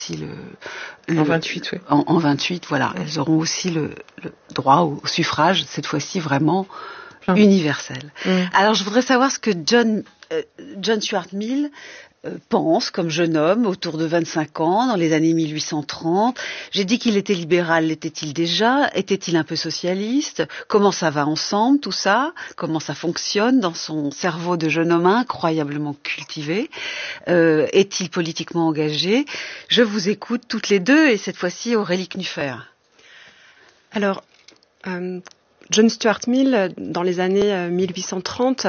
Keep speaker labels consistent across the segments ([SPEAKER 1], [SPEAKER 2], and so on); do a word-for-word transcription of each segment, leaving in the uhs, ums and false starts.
[SPEAKER 1] Le, le,
[SPEAKER 2] en vingt-huit, oui.
[SPEAKER 1] En, en vingt-huit, voilà. Elles auront aussi le, le droit au, au suffrage, cette fois-ci vraiment Plein. universel. Mmh. Alors, je voudrais savoir ce que John, euh, John Stuart Mill euh, pense, comme jeune homme, autour de vingt-cinq ans, dans les années mille huit cent trente. J'ai dit qu'il était libéral, l'était-il déjà? Était-il un peu socialiste? Comment ça va ensemble, tout ça? Comment ça fonctionne dans son cerveau de jeune homme incroyablement cultivé? Euh, est-il politiquement engagé? Je vous écoute toutes les deux, et cette fois-ci Aurélie Knuffer.
[SPEAKER 3] Alors, euh, John Stuart Mill, dans les années euh, mille huit cent trente,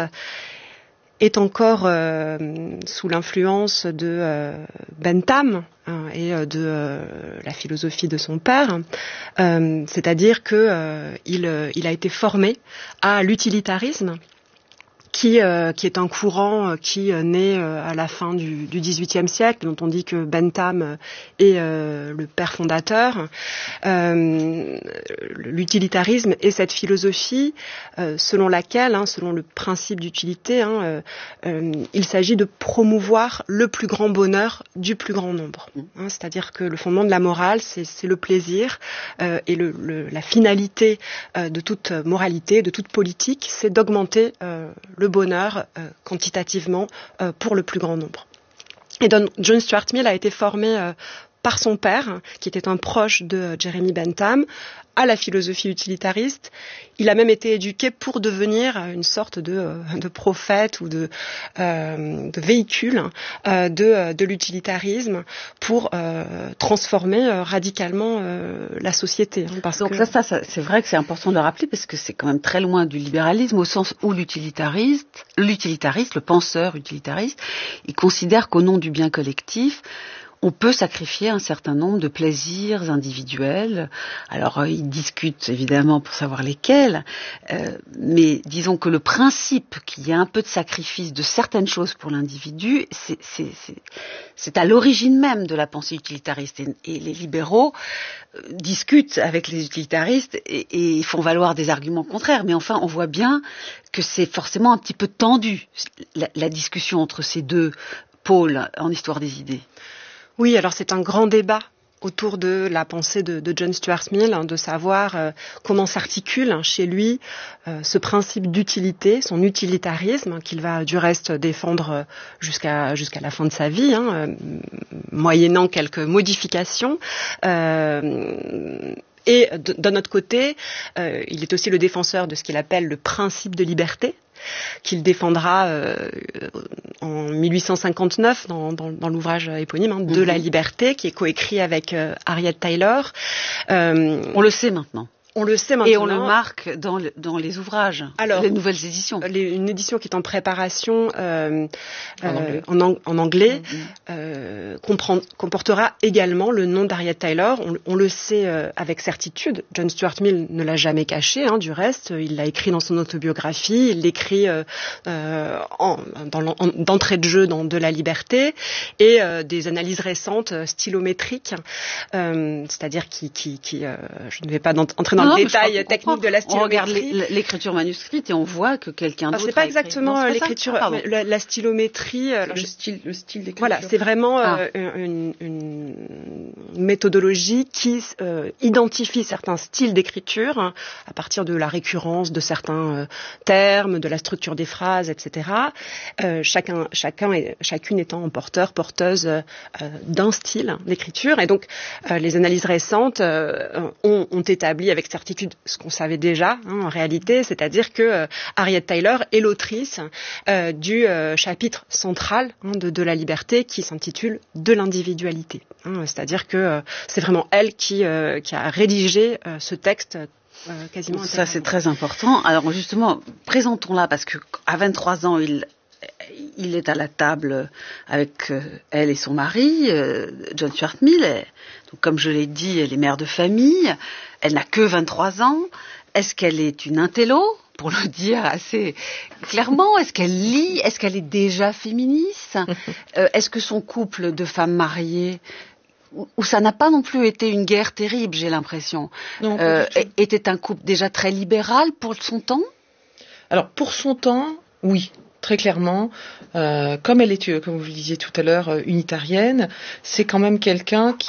[SPEAKER 3] est encore euh, sous l'influence de euh, Bentham hein, et euh, de euh, la philosophie de son père, euh, c'est-à-dire que euh, il, euh, il a été formé à l'utilitarisme, qui, euh, qui est un courant euh, qui euh, naît euh, à la fin du, du dix-huitième siècle, dont on dit que Bentham est euh, le père fondateur. Euh, l'utilitarisme est cette philosophie euh, selon laquelle, hein, selon le principe d'utilité, hein, euh, euh, il s'agit de promouvoir le plus grand bonheur du plus grand nombre. Hein, c'est-à-dire que le fondement de la morale, c'est, c'est le plaisir euh, et le, le, la finalité euh, de toute moralité, de toute politique, c'est d'augmenter euh, le bonheur euh, quantitativement euh, pour le plus grand nombre. Et donc, John Stuart Mill a été formé euh, par son père, qui était un proche de euh, Jeremy Bentham, à la philosophie utilitariste. Il a même été éduqué pour devenir une sorte de, euh, de prophète ou de, euh, de véhicule euh, de, de l'utilitarisme pour euh, transformer euh, radicalement euh, la société.
[SPEAKER 1] Hein, parce Donc
[SPEAKER 3] que...
[SPEAKER 1] ça, ça, ça, c'est vrai que c'est important de le rappeler parce que c'est quand même très loin du libéralisme au sens où l'utilitariste, l'utilitariste, le penseur utilitariste, il considère qu'au nom du bien collectif, on peut sacrifier un certain nombre de plaisirs individuels. Alors, euh, ils discutent évidemment pour savoir lesquels, euh, mais disons que le principe qu'il y a un peu de sacrifice de certaines choses pour l'individu, c'est, c'est, c'est, c'est à l'origine même de la pensée utilitariste. Et, et les libéraux euh, discutent avec les utilitaristes et, et font valoir des arguments contraires. Mais enfin, on voit bien que c'est forcément un petit peu tendu, la, la discussion entre ces deux pôles en histoire des idées.
[SPEAKER 3] Oui, alors c'est un grand débat autour de la pensée de, de John Stuart Mill, hein, de savoir euh, comment s'articule hein, chez lui euh, ce principe d'utilité, son utilitarisme, hein, qu'il va du reste défendre jusqu'à jusqu'à la fin de sa vie, hein, euh, moyennant quelques modifications. Euh, et de, d'un autre côté, euh, il est aussi le défenseur de ce qu'il appelle le principe de liberté, qu'il défendra euh, en mille huit cent cinquante-neuf dans, dans, dans l'ouvrage éponyme hein, de mm-hmm. la liberté, qui est coécrit avec euh, Harriet Taylor.
[SPEAKER 1] Euh, On le sait maintenant.
[SPEAKER 3] On le sait maintenant.
[SPEAKER 1] Et on le marque dans, le, dans les ouvrages,
[SPEAKER 3] Alors,
[SPEAKER 1] les nouvelles éditions.
[SPEAKER 3] Les, une édition qui est en préparation euh, en, euh, anglais. En, ang- en anglais mm-hmm. euh, comprend, comportera également le nom d'Harriet Taylor. On, on le sait euh, avec certitude. John Stuart Mill ne l'a jamais caché, hein, du reste. Il l'a écrit dans son autobiographie. Il l'écrit euh, euh, en, dans en, d'entrée de jeu dans De la liberté. Et euh, des analyses récentes euh, stylométriques, euh, c'est-à-dire qui... qui, qui euh, je ne vais pas entrer dans
[SPEAKER 1] Non,
[SPEAKER 3] le détail technique de la stylométrie.
[SPEAKER 1] On regarde l'écriture manuscrite et on voit que quelqu'un d'autre.
[SPEAKER 3] C'est pas exactement non, c'est l'écriture, ah, la, la stylométrie.
[SPEAKER 2] Le, je... style, le style d'écriture.
[SPEAKER 3] Voilà, c'est vraiment ah. euh, une, une méthodologie qui euh, identifie certains styles d'écriture hein, à partir de la récurrence de certains euh, termes, de la structure des phrases, et cetera. Euh, chacun, chacun, et chacune étant porteur, porteuse euh, d'un style d'écriture. Et donc, euh, les analyses récentes euh, ont, ont établi avec certitude ce qu'on savait déjà hein, en réalité, c'est-à-dire que euh, Harriet Taylor est l'autrice euh, du euh, chapitre central hein, de, de la liberté qui s'intitule De l'individualité. Hein, c'est-à-dire que euh, c'est vraiment elle qui, euh, qui a rédigé euh, ce texte euh, quasiment.
[SPEAKER 1] Ça c'est très important. Alors justement, présentons-la parce que à vingt-trois ans, il il est à la table avec euh, elle et son mari, euh, John Stuart Mill. Et, donc, comme je l'ai dit, elle est mère de famille. Elle n'a que vingt-trois ans. Est-ce qu'elle est une intello, pour le dire assez clairement? Est-ce qu'elle lit? Est-ce qu'elle est déjà féministe? euh, Est-ce que son couple de femmes mariées, où ça n'a pas non plus été une guerre terrible, j'ai l'impression, non, euh, était un couple déjà très libéral pour son temps?
[SPEAKER 2] Alors, pour son temps, oui. Très clairement, euh, comme elle est, comme vous le disiez tout à l'heure, unitarienne, c'est quand même quelqu'un qui